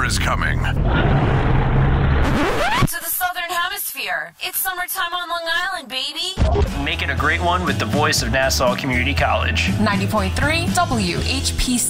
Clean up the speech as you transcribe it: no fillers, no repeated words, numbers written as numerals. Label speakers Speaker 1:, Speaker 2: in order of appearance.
Speaker 1: is coming.
Speaker 2: To the Southern Hemisphere. It's summertime on Long Island, baby.
Speaker 3: Make it a great one with the voice of Nassau Community College.
Speaker 4: 90.3 WHPC.